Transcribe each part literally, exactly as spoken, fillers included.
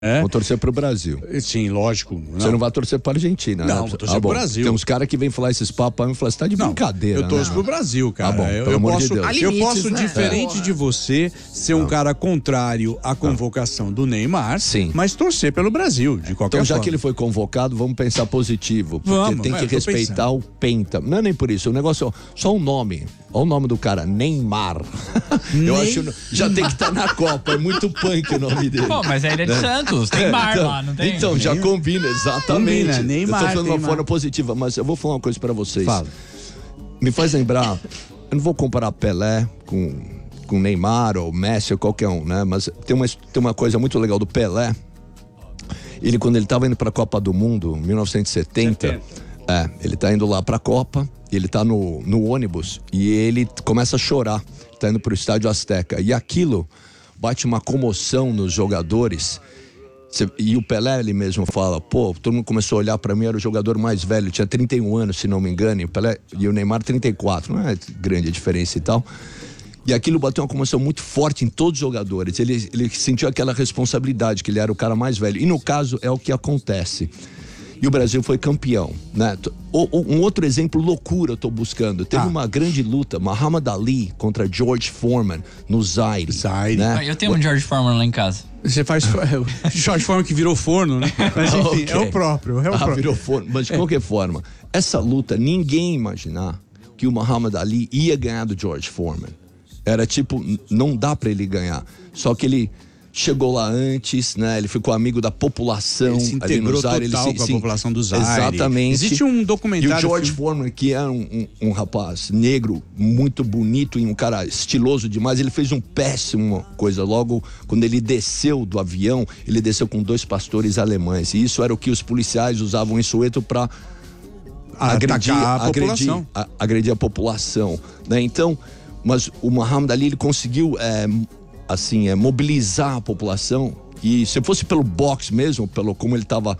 É. Vou torcer pro Brasil. Sim, lógico. Não. Você não vai torcer pra Argentina, não, né? vou torcer ah, pro bom. Brasil. Tem uns caras que vêm falar esses papos aí e falam, você tá de não, brincadeira. Eu torço né? pro Brasil, cara. Ah, bom, eu, pelo eu amor posso, de Deus. eu limites, posso né? diferente é. de você, ser um cara contrário à convocação do Neymar, Sim. mas torcer pelo Brasil, de qualquer Então, já forma. que ele foi convocado, vamos pensar positivo. Porque Vamos, tem é, que tô respeitar pensando. o Penta. Não é nem por isso. O negócio é só o nome. Olha o nome do cara, Neymar. Eu acho já tem que estar na Copa. É muito punk o nome dele. Pô, mas ele é de Santos, tem bar então, lá, não tem? Então, já combina, exatamente. Combina, Neymar, eu tô falando de uma Neymar. forma positiva, mas eu vou falar uma coisa pra vocês. Fala. Me faz lembrar, eu não vou comparar Pelé com, com Neymar ou Messi ou qualquer um, né? Mas tem uma, tem uma coisa muito legal do Pelé. Ele, quando ele tava indo pra Copa do Mundo, em mil novecentos e setenta, é, ele tá indo lá pra Copa, ele tá no, no ônibus e ele começa a chorar. Tá indo pro Estádio Azteca. E aquilo bate uma comoção nos jogadores. Cê, e o Pelé, ele mesmo fala, pô, todo mundo começou a olhar pra mim, era o jogador mais velho, tinha trinta e um anos, se não me engano, e o Pelé e o Neymar trinta e quatro, não é grande a diferença e tal. E aquilo bateu uma comoção muito forte em todos os jogadores. Ele, ele sentiu aquela responsabilidade, que ele era o cara mais velho. E no caso, é o que acontece. E o Brasil foi campeão, né? O, o, um outro exemplo, loucura, eu tô buscando. Teve Ah. uma grande luta, Muhammad Ali contra George Foreman, no Zaire. Zaire. Né? Ah, eu tenho um George Foreman lá em casa. Você faz George Foreman que virou forno, né? Mas enfim, Ok. é o próprio. É o Ah, próprio. virou forno. Mas de qualquer forma, essa luta, ninguém ia imaginar que o Muhammad Ali ia ganhar do George Foreman. Era tipo, n- não dá pra ele ganhar. Só que ele chegou lá antes, né? Ele ficou amigo da população. Ele se ali no integrou Zaire, total ele se, com a se- população do Zaire. Exatamente. Existe um E documentário... o George filme- Foreman, que era um, um, um rapaz negro, muito bonito e um cara estiloso demais, ele fez um péssimo coisa. Logo, quando ele desceu do avião, ele desceu com dois pastores alemães. E isso era o que os policiais usavam em Soweto para agredir Atacar a agredir, população. a, agredir a população, né? Então, mas o Muhammad Ali, ele conseguiu é, assim, é, mobilizar a população. E se fosse pelo boxe mesmo, pelo como ele estava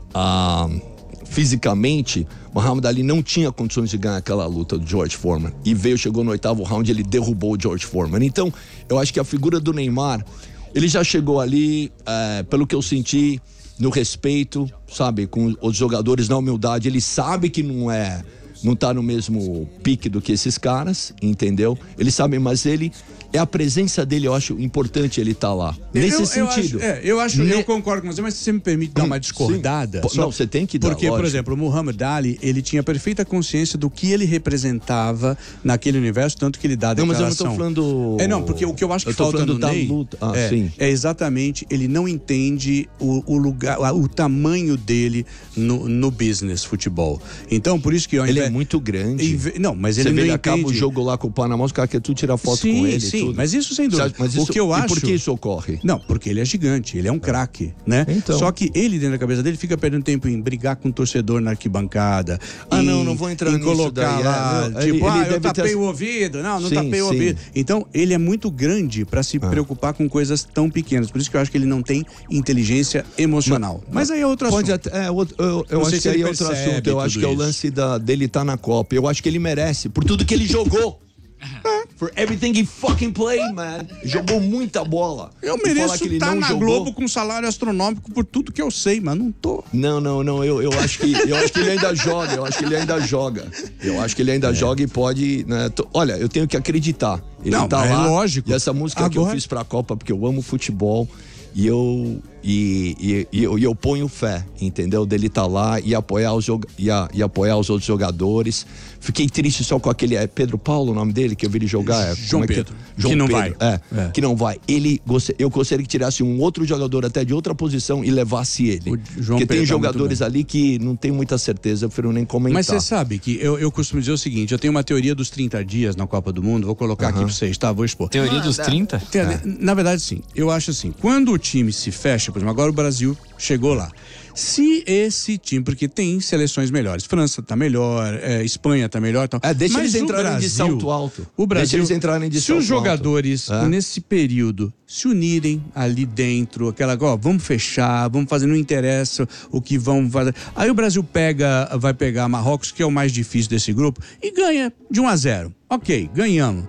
ah, fisicamente, Muhammad Ali não tinha condições de ganhar aquela luta do George Foreman. E veio, chegou no oitavo round, ele derrubou o George Foreman. Então, eu acho que a figura do Neymar, ele já chegou ali, é, pelo que eu senti, no respeito, sabe, com os jogadores, na humildade. Ele sabe que não é, não tá no mesmo pique do que esses caras, entendeu? Ele sabe, mas ele, é a presença dele, eu acho importante ele estar tá lá. Nesse eu, sentido. Eu acho, é, eu, acho Ne- eu concordo com você, mas se você me permite dar uma discordada. Sim. Pô, não, você tem que dar, Porque, por lógico. exemplo, o Muhammad Ali, ele tinha perfeita consciência do que ele representava naquele universo, tanto que ele dá a Não, mas declaração. eu não tô falando... É, não, porque o que eu acho que eu tô falta falando no da Ney luta. Ah, é, sim. é exatamente, ele não entende o, o lugar, o tamanho dele no, no business futebol. Então, por isso que... ao Ele invés- é muito grande. Inve- Não, mas Você ele vê, não ele entende... acaba o jogo lá com o Panamá, os caras querem tudo tirar foto sim, com ele e sim, tudo. mas isso sem dúvida. Mas isso, o que eu e acho... por que isso ocorre? Não, porque ele é gigante, ele é um craque, né? Então. Só que ele, dentro da cabeça dele, fica perdendo tempo em brigar com o torcedor na arquibancada. Ah, em, não, não vou entrar em nisso colocar daí, é, lá, não, tipo, ele- ah, ele eu deve tapei ter- o ouvido. Não, não Sim, tapei o sim. ouvido. Então, ele é muito grande para se preocupar com coisas tão pequenas. Por isso que eu acho que ele não tem inteligência emocional. Mas, aí é outro Pode assunto. até, é, outro- eu eu Não sei acho se que aí ele é outro percebe assunto. Eu tudo acho que é o isso. lance da, dele estar na Copa. Eu acho que ele merece, por tudo que ele jogou. For everything he fucking played, man. Jogou muita bola. Eu E falar mereço que ele estar não na jogou- Globo com um salário astronômico por tudo que eu sei, mas não tô. Não, não, não. Eu, eu, acho que, eu acho que ele ainda joga. Eu acho que ele ainda joga. Eu acho que ele ainda joga e pode. Né, tô- olha, eu tenho que acreditar. Ele Não, tá mas é lá. lógico. E essa música que eu Agora- fiz pra Copa, porque eu amo futebol. E eu, e, e, e eu, e eu ponho fé, entendeu? Dele tá lá e apoiar, os, joga- e, a, e apoiar os outros jogadores. Fiquei triste só com aquele. É Pedro Paulo o nome dele, que eu vi ele jogar? É, João como é que- Pedro. João Que não Pedro, vai. É, É. que não vai. Ele, gost- eu gostaria que tirasse um outro jogador até de outra posição e levasse ele. O João Porque Pedro tem tá muito jogadores ali que não tem muita certeza, eu prefiro nem comentar. Mas você sabe que eu, eu costumo dizer o seguinte, eu tenho uma teoria dos trinta dias na Copa do Mundo, vou colocar aqui pra vocês, tá? Vou expor. Teoria dos trinta? Tem- Na verdade, sim. Eu acho assim, quando o time se fecha, por exemplo, agora o Brasil chegou lá. Se esse time, porque tem seleções melhores, França tá melhor, é, Espanha tá melhor, tal. É, deixa mas eles o entrarem de Brasil- salto alto. O Brasil, Deixa eles entrarem de se salto os jogadores alto. É. nesse período se unirem ali dentro, aquela, ó, vamos fechar, vamos fazer, não interessa o que vão fazer. Aí o Brasil pega, vai pegar Marrocos, que é o mais difícil desse grupo, e ganha de um a zero. Ok, ganhamos.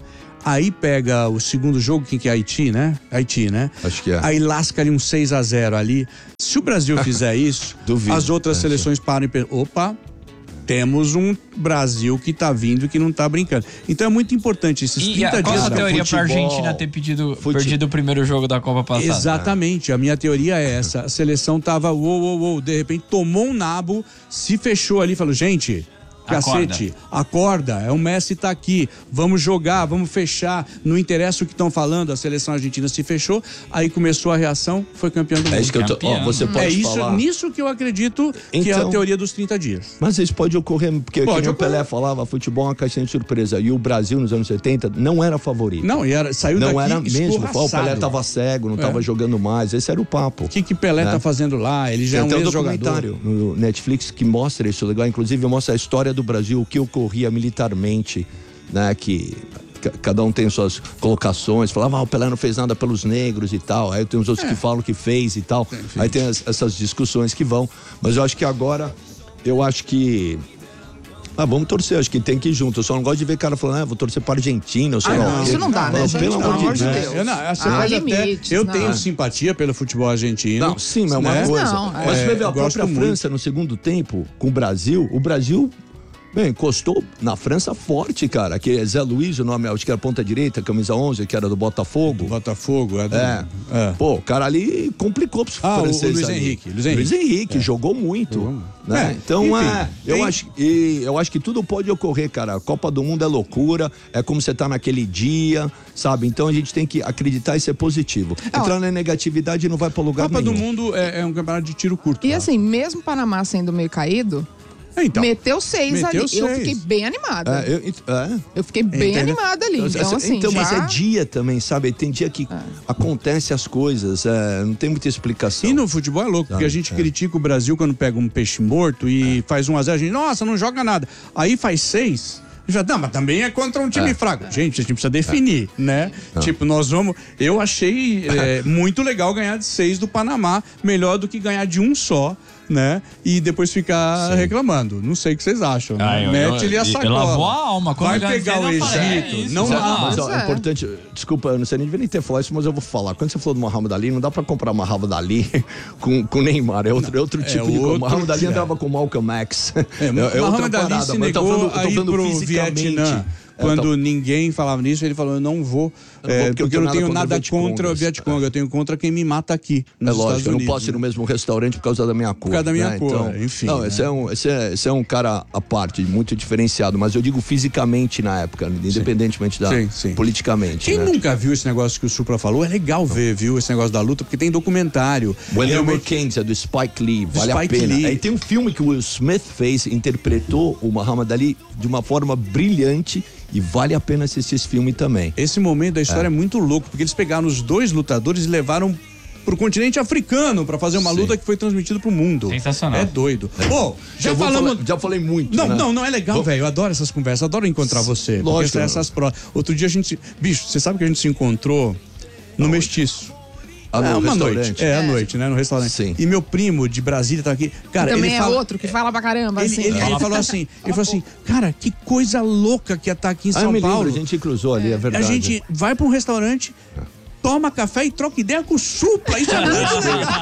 Aí pega o segundo jogo, quem que é? Haiti, né? Haiti, né? Acho que é. Aí lasca ali um seis a zero ali. Se o Brasil fizer isso, Duvido. as outras É, seleções param e pensam, opa, temos um Brasil que tá vindo e que não tá brincando. Então é muito importante esses E trinta a, qual dias a da teoria pra futebol, Argentina ter pedido, fute- perdido o primeiro jogo da Copa passada? Exatamente, a minha teoria é essa. A seleção tava uou, uou, uou, de repente tomou um nabo, se fechou ali e falou, gente, cacete, acorda, é o Messi tá aqui, vamos jogar, vamos fechar, não interessa o que estão falando, a seleção argentina se fechou, aí começou a reação, foi campeão do mundo. É isso que eu tô, ó, Campeão. você pode É isso, falar. nisso que eu acredito que é a Então- teoria dos trinta dias. Mas isso pode ocorrer, porque Pode que nem o ocorrer. Pelé falava, futebol é uma caixinha de surpresa. E o Brasil, nos anos setenta, não era favorito. Não, e era, saiu Não daqui era mesmo. Fala, o Pelé escorraçado. tava cego, não tava jogando mais. Esse era o papo. O que que Pelé Né? tá fazendo lá? Ele já Tem é até um um ex-jogador. documentário no Netflix que mostra isso legal. Inclusive, mostra a história do Brasil, o que ocorria militarmente, né? Que ca- cada um tem suas colocações. Falava, ah, o Pelé não fez nada pelos negros e tal. Aí tem os outros É. que falam que fez e tal. Enfim. Aí tem as- essas discussões que vão. Mas eu acho que agora, eu acho que... Ah, vamos torcer, acho que tem que ir junto. Eu só não gosto de ver cara falando, ah, vou torcer para Argentina, ou sei Ah, lá. não, o quê. isso não dá, né, Não, gente? pelo Pelo amor de amor de Deus. Deus. Eu, não, assim, Ah, mas até limites, eu não. tenho simpatia pelo futebol argentino. Não, sim, mas é uma né? coisa. Não, é. Mas você vê a Eu gosto própria muito. França no segundo tempo, com o Brasil, o Brasil, bem, encostou na França forte, cara. Que é Zé Luiz, o nome, acho que era ponta direita, camisa onze, que era do Botafogo. Botafogo, é. do- É. é. Pô, o cara ali complicou pros Ah, o- o franceses Luiz ali. Henrique, Luiz Henrique. jogou muito. Jogou. Né? É, Então, enfim, é, eu, tem- acho, e eu acho que tudo pode ocorrer, cara. A Copa do Mundo é loucura, é como você tá naquele dia, sabe? Então a gente tem que acreditar e ser positivo. É, ó. Entrar na negatividade não vai pra lugar Copa nenhum. do Mundo é, é um campeonato de tiro curto. E tá? assim, mesmo o Panamá sendo meio caído, É, então, meteu seis meteu ali. Eu seis. fiquei bem animada. É, eu, é. Eu fiquei bem Entendeu? animada ali. Então, Então, assim, mas já... é dia também, sabe? Tem dia que acontece as coisas, é, não tem muita explicação. E no futebol é louco, porque a gente critica o Brasil quando pega um peixe morto e faz um a zero, a gente, nossa, não joga nada. Aí faz seis, já não, mas também é contra um time fraco. Gente, a gente precisa definir, né? Tipo, nós vamos. Eu achei é, muito legal ganhar de seis do Panamá, melhor do que ganhar de um só. Né? E depois ficar reclamando. Não sei o que vocês acham. Ah, Né? eu- Mete eu- ali a eu- sacola. lavou a alma. Quando Vai eu ganhei, pegar o eu falei, é Egito. isso, não já- dá. Mas ó, Mas é é. importante, desculpa, eu não sei nem devia nem ter falado isso, mas eu vou falar. Quando você falou do Muhammad Ali, não dá pra comprar Muhammad Ali com, com Neymar, é outro, é outro tipo de coisa. outro- Muhammad Ali é. andava com Malcolm X. É, outra Muhammad Ali parada, se mas eu tô negou falando- eu tô a ir falando pro fisicamente. Vietnã. É, Quando tá- ninguém falava nisso, ele falou, eu não vou, Eu não é, vou porque eu porque eu não tenho tenho nada nada contra contra o Vietcongas. Vietcong, eu tenho contra quem me mata aqui, É nos lógico, Estados eu não Unidos. posso ir no mesmo restaurante por causa da minha cor. Por causa da minha né? cor, Então, enfim, Não, né? esse, é um, esse, é, esse é um cara à parte, muito diferenciado, mas eu digo fisicamente na época, independentemente da. Sim, sim. Politicamente. Quem né? nunca viu esse negócio que o Supra falou? É legal ver, viu, esse negócio da luta, porque tem documentário. When There Were Realmente- Kings, é do Spike Lee, vale Spike a pena. Lee. Aí tem um filme que o Will Smith fez, interpretou o Muhammad Ali de uma forma brilhante e vale a pena assistir esse filme também. Esse momento da história é. muito louco, porque eles pegaram os dois lutadores e levaram pro continente africano pra fazer uma Sim. luta que foi transmitida pro mundo. Sensacional. É doido. Pô, já Eu vou falamos... falar- já falei muito. Não, né? não, não é legal, Vamos- velho. Eu adoro essas conversas, adoro encontrar você. Lógico. Porque essas provas. Outro dia a gente. se- Bicho, você sabe que a gente se encontrou no Mestiço. Ah, no é, uma restaurante. noite. É, à noite, né? No restaurante. Sim. E meu primo de Brasília tá aqui. Cara, Também ele é fala. outro que fala pra caramba, Ele, assim. ele- ele falou assim, ele falou assim, cara, que coisa louca que ia estar aqui em Ah, eu São me lembro, Paulo. a gente cruzou ali, é A verdade. gente vai pra um restaurante, toma café e troca ideia com o Supla. Isso é muito legal.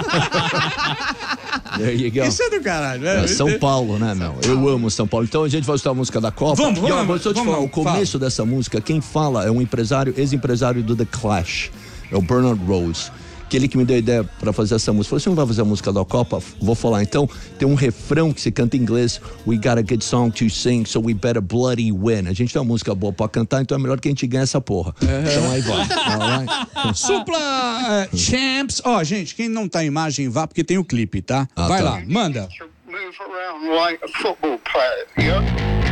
There you go. Isso é do caralho, né? É São Paulo, né, meu? Eu amo São Paulo. Então a gente vai escutar a música da Copa. Vamos, E, ó, vamos, deixa eu te vamos, falar, o começo dessa música, quem fala é um empresário, ex-empresário do The Clash. É o Bernard Rose. Que ele que me deu a ideia pra fazer essa música. Falou, você não vai fazer a música da Copa? Vou falar. Então, tem um refrão que se canta em inglês. We got a good song to sing, so we better bloody win. A gente tem uma música boa pra cantar, então é melhor que a gente ganhe essa porra. Então aí vai. Alright? Supla eh, Champs. Ó, gente, quem não tá em imagem, vá, porque tem o clipe, tá? Ah, vai tá. lá, manda. to move around like a football player, yeah?